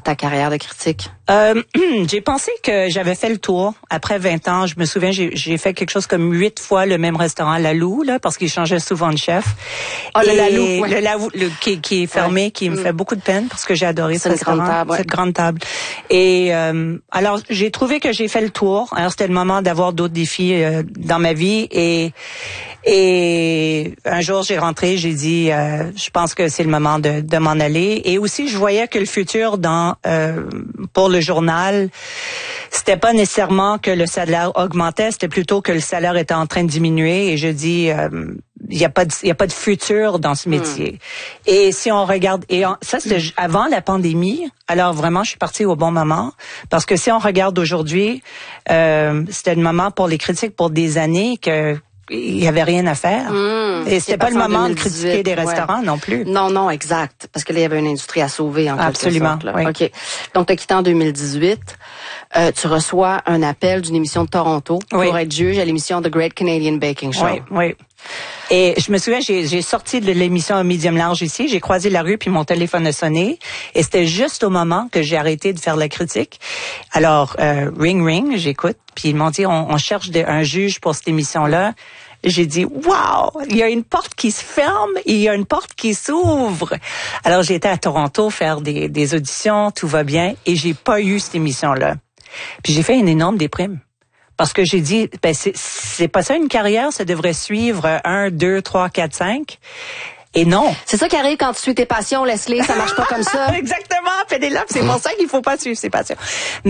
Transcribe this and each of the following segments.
ta carrière de critique? J'ai pensé que j'avais fait le tour. Après 20 ans, je me souviens, j'ai fait quelque chose comme 8 fois le même restaurant, La Loue, là, parce qu'il changeait souvent de chef. Le La Loue, ouais. Le La Loue, qui est fermé, qui me fait beaucoup de peine parce que j'ai adoré ce restaurant, cette grande table. Et alors, j'ai trouvé que j'ai fait le tour. Alors, c'était le moment d'avoir d'autres défis dans ma vie. Et un jour, j'ai rentré, j'ai dit, je pense que c'est le moment de m'en aller. Et aussi, je voyais que le futur pour le journal, c'était pas nécessairement que le salaire augmentait, c'était plutôt que le salaire était en train de diminuer. Et je dis, il y a pas de futur dans ce métier. Et si on regarde, ça c'était avant la pandémie. Alors vraiment, je suis partie au bon moment parce que si on regarde aujourd'hui, c'était le moment pour les critiques pour des années que il y avait rien à faire. Et c'était pas le moment de critiquer des restaurants non plus. Non, exact. Parce que là, il y avait une industrie à sauver en quelque sorte. Là. Oui. OK. Donc, tu as quitté en 2018. Tu reçois un appel d'une émission de Toronto pour être juge à l'émission The Great Canadian Baking Show. Oui. Et je me souviens, j'ai sorti de l'émission à Medium Large ici, j'ai croisé la rue puis mon téléphone a sonné et c'était juste au moment que j'ai arrêté de faire la critique. Alors, ring, j'écoute, puis ils m'ont dit on cherche un juge pour cette émission-là. J'ai dit wow, il y a une porte qui se ferme et il y a une porte qui s'ouvre. Alors j'ai été à Toronto faire des auditions, tout va bien et j'ai pas eu cette émission-là. Puis j'ai fait une énorme déprime. Parce que j'ai dit, c'est pas ça une carrière, ça devrait suivre 1, 2, 3, 4, 5. Et non. C'est ça qui arrive quand tu suis tes passions, Leslie, ça marche pas comme ça. Exactement, Pénélope, c'est pour ça qu'il faut pas suivre ses passions.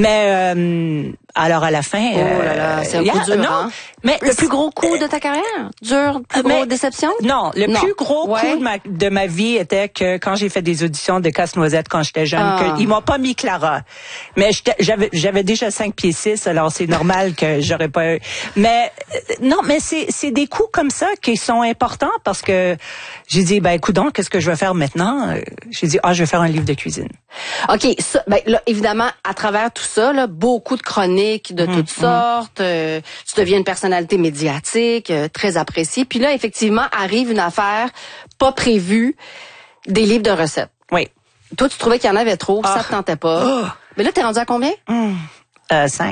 Mais alors à la fin, c'est un coup dur, non, hein? mais le plus gros coup de ta carrière, dur, plus grosse déception? Non, le plus gros coup de ma vie était que quand j'ai fait des auditions de Casse-Noisette quand j'étais jeune, ils m'ont pas mis Clara. Mais j'avais déjà 5 pieds 6, alors c'est normal que j'aurais pas eu. Mais non, mais c'est des coups comme ça qui sont importants parce que j'ai dit coudonc, qu'est-ce que je vais faire maintenant? J'ai dit je vais faire un livre de cuisine. OK, ça, là, évidemment, à travers tout ça, là, beaucoup de chroniques de toutes sortes, tu deviens une personnalité médiatique, très appréciée. Puis là, effectivement, arrive une affaire pas prévue, des livres de recettes. Oui. Toi, tu trouvais qu'il y en avait trop, ça te tentait pas. Mais là, t'es rendu à combien? 5.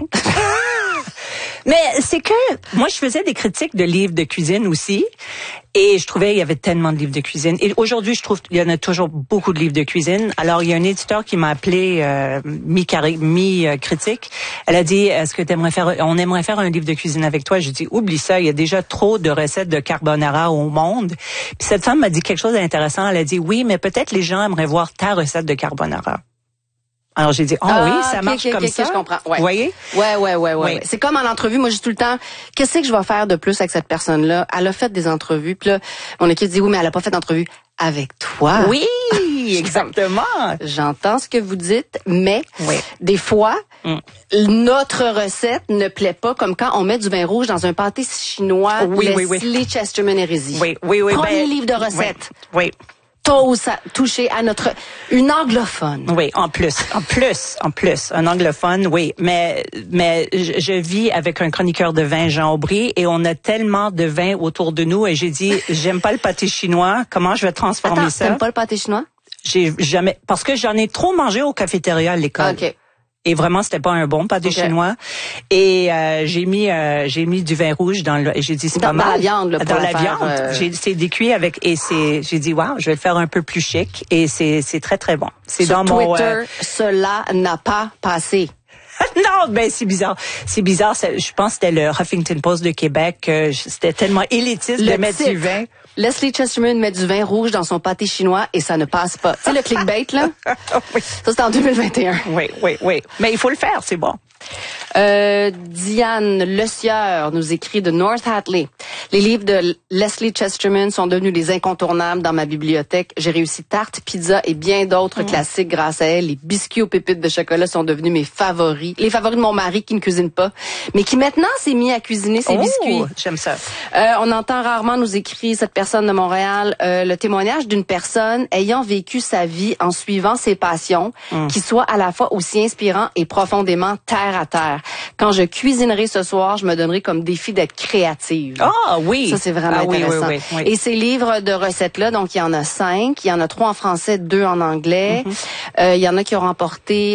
Mais c'est que moi, je faisais des critiques de livres de cuisine aussi. Et je trouvais il y avait tellement de livres de cuisine. Et aujourd'hui, je trouve qu'il y en a toujours beaucoup de livres de cuisine. Alors, il y a un éditeur qui m'a appelé mi-critique. Elle a dit, est-ce que on aimerait faire un livre de cuisine avec toi? J'ai dit, oublie ça, il y a déjà trop de recettes de carbonara au monde. Puis cette femme m'a dit quelque chose d'intéressant. Elle a dit, oui, mais peut-être les gens aimeraient voir ta recette de carbonara. Alors, j'ai dit, oui, ça marche comme ça. Je comprends. Ouais. Vous voyez? Ouais. C'est comme en entrevue. Moi, j'ai tout le temps, qu'est-ce que je vais faire de plus avec cette personne-là? Elle a fait des entrevues. Puis là, mon équipe dit, oui, mais elle a pas fait d'entrevue avec toi. Oui, exactement. J'entends ce que vous dites, mais des fois, notre recette ne plaît pas comme quand on met du vin rouge dans un pâté chinois. Leslie Chesterman Hérésie. Oui. Premier livre de recettes. Oui. T'oses toucher à une anglophone. Oui, en plus, un anglophone, oui. Mais je vis avec un chroniqueur de vin, Jean Aubry, et on a tellement de vin autour de nous, et j'ai dit, j'aime pas le pâté chinois, comment je vais transformer ça? T'aimes pas le pâté chinois? Parce que j'en ai trop mangé au cafétéria à l'école. OK. Et vraiment, c'était pas un bon pâté chinois. Et j'ai mis du vin rouge et j'ai dit c'est pas mal. Dans la viande, là, dans la viande. C'est décuit avec j'ai dit wow, je vais le faire un peu plus chic et c'est très très bon. C'est sur dans Twitter, cela n'a pas passé. Non, c'est bizarre. C'est bizarre. Je pense que c'était le Huffington Post de Québec. C'était tellement élitiste de mettre du vin. Leslie Chesterman met du vin rouge dans son pâté chinois et ça ne passe pas. Tu sais, le clickbait, là? Oui. Ça, c'est en 2021. Oui. Mais il faut le faire, c'est bon. Diane Le Sieur nous écrit de North Hatley. Les livres de Leslie Chesterman sont devenus des incontournables dans ma bibliothèque. J'ai réussi tarte, pizza et bien d'autres classiques grâce à elle. Les biscuits aux pépites de chocolat sont devenus mes favoris. Les favoris de mon mari qui ne cuisine pas, mais qui maintenant s'est mis à cuisiner ses biscuits. J'aime ça. On entend rarement, nous écrit cette personne de Montréal, le témoignage d'une personne ayant vécu sa vie en suivant ses passions, qui soit à la fois aussi inspirant et profondément terre à terre. Quand je cuisinerai ce soir, je me donnerai comme défi d'être créative. Ah oui. Ça, c'est vraiment intéressant. Oui. Et ces livres de recettes-là, donc il y en a 5. Il y en a 3 en français, 2 en anglais. Il y en a qui ont remporté